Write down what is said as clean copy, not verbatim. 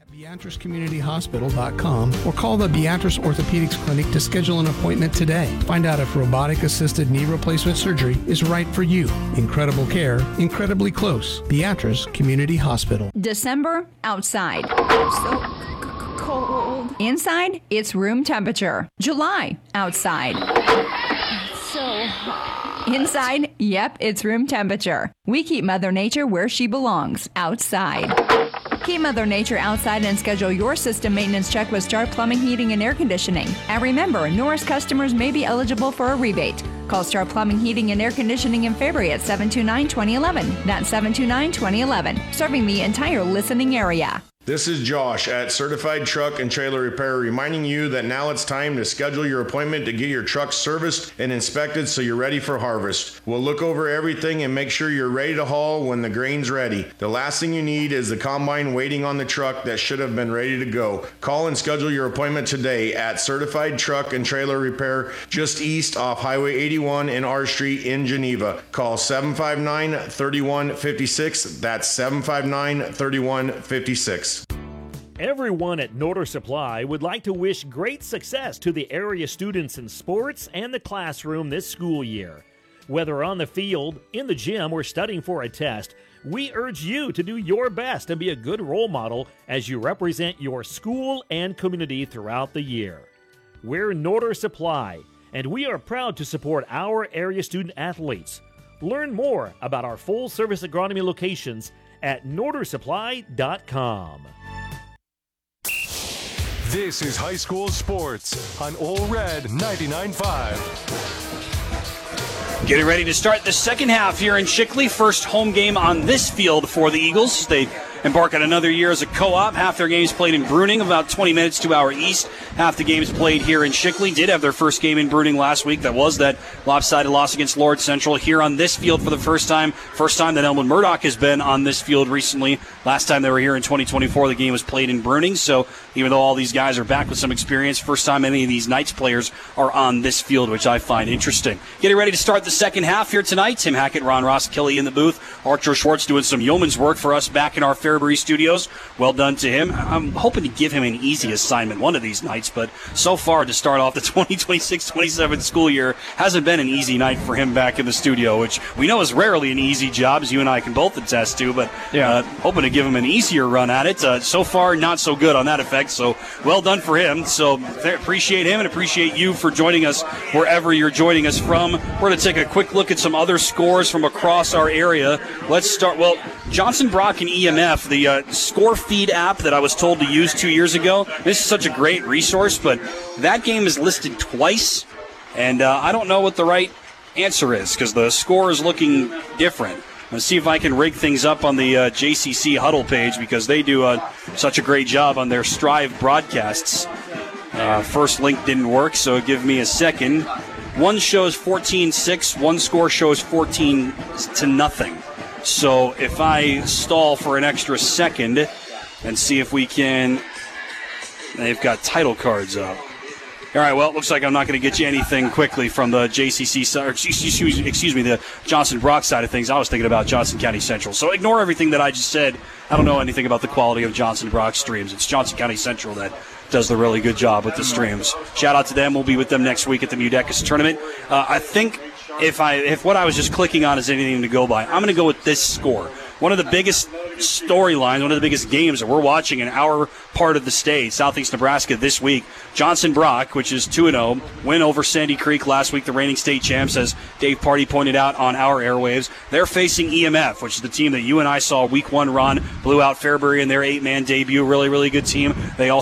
BeatriceCommunityHospital.com or call the Beatrice Orthopedics Clinic to schedule an appointment today. Find out if robotic-assisted knee replacement surgery is right for you. Incredible care, incredibly close. Beatrice Community Hospital. December, outside. So cold. Inside, it's room temperature. July, outside. So hot. Inside, yep, it's room temperature. We keep Mother Nature where she belongs, outside. Keep Mother Nature outside and schedule your system maintenance check with Star Plumbing, Heating, and Air Conditioning. And remember, Norris customers may be eligible for a rebate. Call Star Plumbing, Heating, and Air Conditioning in Fairbury at 729-2011. That's 729-2011, serving the entire listening area. This is Josh at Certified Truck and Trailer Repair, reminding you that now it's time to schedule your appointment to get your truck serviced and inspected so you're ready for harvest. We'll look over everything and make sure you're ready to haul when the grain's ready. The last thing you need is the combine waiting on the truck that should have been ready to go. Call and schedule your appointment today at Certified Truck and Trailer Repair, just east off Highway 81 and R Street in Geneva. Call 759-3156. That's 759-3156. Everyone at Norder Supply would like to wish great success to the area students in sports and the classroom this school year. Whether on the field, in the gym, or studying for a test, we urge you to do your best and be a good role model as you represent your school and community throughout the year. We're Norder Supply, and we are proud to support our area student athletes. Learn more about our full-service agronomy locations at nordersupply.com. This is high school sports on Ole Red 99.5. Getting ready to start the second half here in Shickley. First home game on this field for the Eagles. They embark on another year as a co-op. Half their games played in Bruning, about 20 minutes to our east. Half the games played here in Shickley. Did have their first game in Bruning last week. That was that lopsided loss against Lord Central. Here on this field for the first time. First time that Elmwood Murdoch has been on this field recently. Last time they were here in 2024, the game was played in Bruning. So even though all these guys are back with some experience, first time any of these Knights players are on this field, which I find interesting. Getting ready to start the second half here tonight. Tim Hackett, Ron Ross, Kelly in the booth. Archer Schwartz doing some yeoman's work for us back in our Fairbury studios. Well done to him. I'm hoping to give him an easy assignment one of these nights, but so far to start off the 2026-27 school year hasn't been an easy night for him back in the studio, which we know is rarely an easy job, as you and I can both attest to, but hoping to give him an easier run at it. So far, not so good on that effect, so well done for him. So appreciate him and appreciate you for joining us wherever you're joining us from. We're going to take a quick look at some other scores from across our area. Let's start, Johnson Brock and EMF, the score feed app that I was told to use 2 years ago. This is such a great resource, but that game is listed twice, and I don't know what the right answer is because the score is looking different. Let's see if I can rig things up on the JCC Huddle page because they do such a great job on their Strive broadcasts. First link didn't work, so give me a second. One shows 14-6, one score shows 14-0. So if I stall for an extra second and see if we can, they've got title cards up. All right, well, it looks like I'm not going to get you anything quickly from the JCC side, excuse me, the Johnson Brock side of things. I was thinking about Johnson County Central. So ignore everything that I just said. I don't know anything about the quality of Johnson Brock streams. It's Johnson County Central that does the really good job with the streams. Shout out to them. We'll be with them next week at the Mudecas tournament. I think if what I was just clicking on is anything to go by, I'm going to go with this score. One of the biggest storylines, one of the biggest games that we're watching in our part of the state, Southeast Nebraska, this week. Johnson Brock, which is 2-0, win over Sandy Creek last week, the reigning state champs, as Dave Party pointed out on our airwaves. They're facing EMF, which is the team that you and I saw week one run, blew out Fairbury in their 8-man debut. Really, really good team. They also